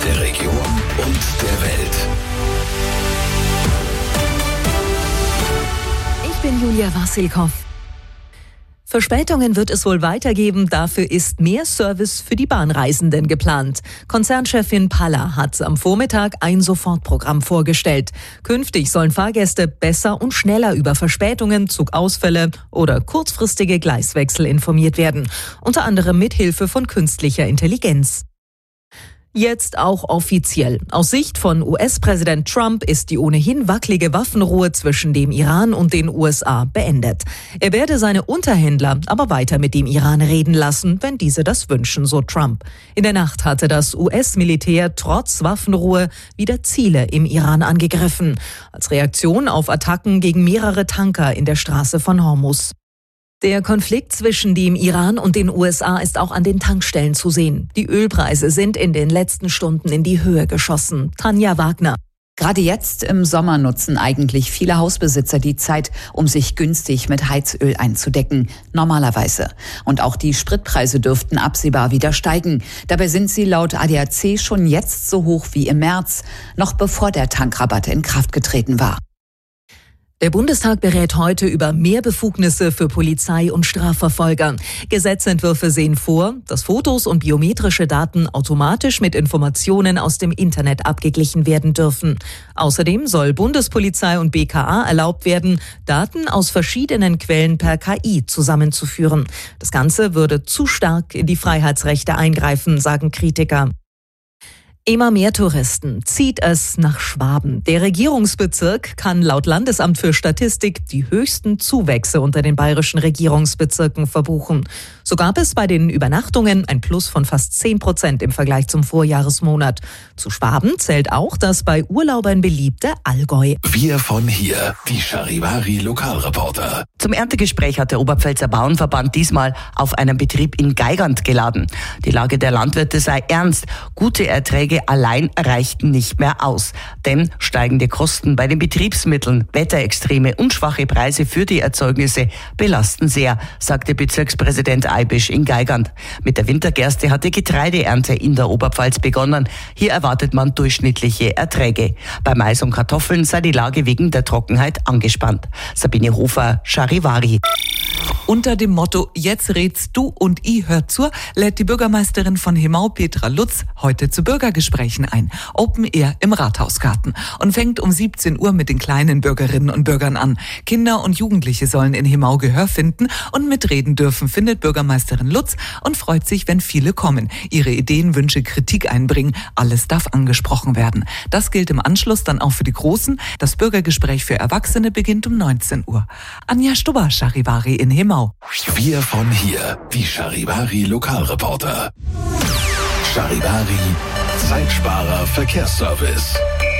der Region und der Welt. Ich bin Julia Wassilkow. Verspätungen wird es wohl weitergeben, dafür ist mehr Service für die Bahnreisenden geplant. Konzernchefin Palla hat am Vormittag ein Sofortprogramm vorgestellt. Künftig sollen Fahrgäste besser und schneller über Verspätungen, Zugausfälle oder kurzfristige Gleiswechsel informiert werden. Unter anderem mit Hilfe von künstlicher Intelligenz. Jetzt auch offiziell. Aus Sicht von US-Präsident Trump ist die ohnehin wackelige Waffenruhe zwischen dem Iran und den USA beendet. Er werde seine Unterhändler aber weiter mit dem Iran reden lassen, wenn diese das wünschen, so Trump. In der Nacht hatte das US-Militär trotz Waffenruhe wieder Ziele im Iran angegriffen, als Reaktion auf Attacken gegen mehrere Tanker in der Straße von Hormuz. Der Konflikt zwischen dem Iran und den USA ist auch an den Tankstellen zu sehen. Die Ölpreise sind in den letzten Stunden in die Höhe geschossen. Tanja Wagner. Gerade jetzt im Sommer nutzen eigentlich viele Hausbesitzer die Zeit, um sich günstig mit Heizöl einzudecken. Normalerweise. Und auch die Spritpreise dürften absehbar wieder steigen. Dabei sind sie laut ADAC schon jetzt so hoch wie im März, noch bevor der Tankrabatt in Kraft getreten war. Der Bundestag berät heute über mehr Befugnisse für Polizei und Strafverfolger. Gesetzentwürfe sehen vor, dass Fotos und biometrische Daten automatisch mit Informationen aus dem Internet abgeglichen werden dürfen. Außerdem soll Bundespolizei und BKA erlaubt werden, Daten aus verschiedenen Quellen per KI zusammenzuführen. Das Ganze würde zu stark in die Freiheitsrechte eingreifen, sagen Kritiker. Immer mehr Touristen zieht es nach Schwaben. Der Regierungsbezirk kann laut Landesamt für Statistik die höchsten Zuwächse unter den bayerischen Regierungsbezirken verbuchen. So gab es bei den Übernachtungen ein Plus von fast 10% im Vergleich zum Vorjahresmonat. Zu Schwaben zählt auch das bei Urlaubern beliebte Allgäu. Wir von hier, die Charivari Lokalreporter. Zum Erntegespräch hat der Oberpfälzer Bauernverband diesmal auf einen Betrieb in Geigand geladen. Die Lage der Landwirte sei ernst. Gute Erträge allein reichten nicht mehr aus. Denn steigende Kosten bei den Betriebsmitteln, Wetterextreme und schwache Preise für die Erzeugnisse belasten sehr, sagte Bezirkspräsident Eibisch in Geigand. Mit der Wintergerste hat die Getreideernte in der Oberpfalz begonnen. Hier erwartet man durchschnittliche Erträge. Bei Mais und Kartoffeln sei die Lage wegen der Trockenheit angespannt. Sabine Hofer, Charivari. Unter dem Motto "Jetzt redst du und ich hört zu" lädt die Bürgermeisterin von Hemau, Petra Lutz, heute zu Bürgergesprächen ein. Open Air im Rathausgarten. Und fängt um 17 Uhr mit den kleinen Bürgerinnen und Bürgern an. Kinder und Jugendliche sollen in Hemau Gehör finden und mitreden dürfen, findet Bürgermeisterin Lutz und freut sich, wenn viele kommen. Ihre Ideen, Wünsche, Kritik einbringen. Alles darf angesprochen werden. Das gilt im Anschluss dann auch für die Großen. Das Bürgergespräch für Erwachsene beginnt um 19 Uhr. Anja Stubber, Charivari in Hemau. Wir von hier, die Charivari Lokalreporter. Charivari, Zeitsparer Verkehrsservice.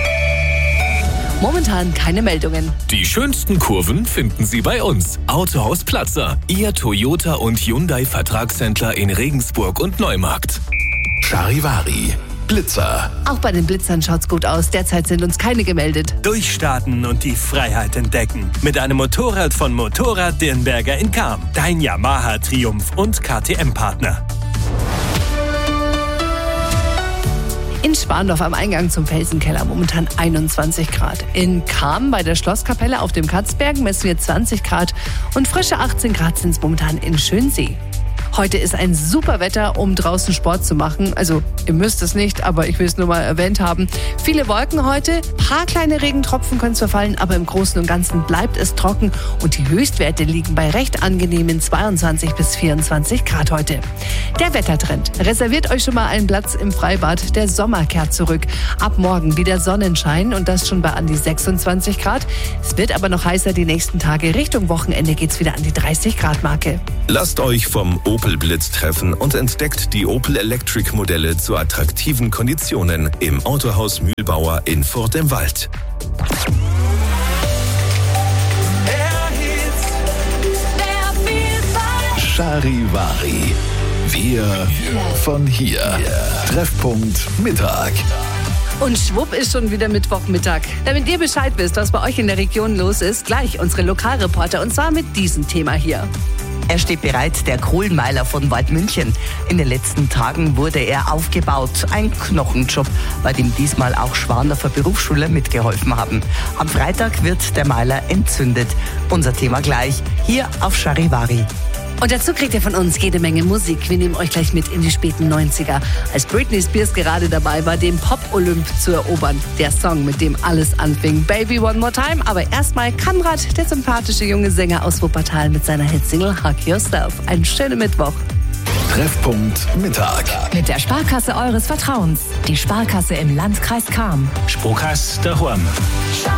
Momentan keine Meldungen. Die schönsten Kurven finden Sie bei uns. Autohaus Platzer, Ihr Toyota und Hyundai Vertragshändler in Regensburg und Neumarkt. Charivari, Blitzer. Auch bei den Blitzern schaut's gut aus. Derzeit sind uns keine gemeldet. Durchstarten und die Freiheit entdecken. Mit einem Motorrad von Motorrad Dirnberger in Cham. Dein Yamaha Triumph und KTM-Partner. In Schwandorf am Eingang zum Felsenkeller momentan 21 Grad. In Cham bei der Schlosskapelle auf dem Katzberg messen wir 20 Grad und frische 18 Grad sind es momentan in Schönsee. Heute ist ein super Wetter, um draußen Sport zu machen. Also, ihr müsst es nicht, aber ich will es nur mal erwähnt haben. Viele Wolken heute, paar kleine Regentropfen können zwar fallen, aber im Großen und Ganzen bleibt es trocken und die Höchstwerte liegen bei recht angenehmen 22 bis 24 Grad heute. Der Wettertrend. Reserviert euch schon mal einen Platz im Freibad. Der Sommer kehrt zurück. Ab morgen wieder Sonnenschein und das schon bei an die 26 Grad. Es wird aber noch heißer die nächsten Tage. Richtung Wochenende geht's wieder an die 30 Grad Marke. Lasst euch vom Opel Blitz treffen und entdeckt die Opel Electric Modelle zu attraktiven Konditionen im Autohaus Mühlbauer in Furt im Wald. Charivari. Wir von hier. Treffpunkt Mittag. Und schwupp ist schon wieder Mittwochmittag. Damit ihr Bescheid wisst, was bei euch in der Region los ist, gleich unsere Lokalreporter und zwar mit diesem Thema hier. Er steht bereit, der Kohlenmeiler von Waldmünchen. In den letzten Tagen wurde er aufgebaut. Ein Knochenjob, bei dem diesmal auch Schwandorfer Berufsschüler mitgeholfen haben. Am Freitag wird der Meiler entzündet. Unser Thema gleich, hier auf Charivari. Und dazu kriegt ihr von uns jede Menge Musik. Wir nehmen euch gleich mit in die späten 90er. Als Britney Spears gerade dabei war, den Pop-Olymp zu erobern. Der Song, mit dem alles anfing. Baby One More Time. Aber erstmal Konrad, der sympathische junge Sänger aus Wuppertal mit seiner Hitsingle Hug Yourself. Einen schönen Mittwoch. Treffpunkt Mittag. Mit der Sparkasse eures Vertrauens. Die Sparkasse im Landkreis Cham. Sparkasse daheim.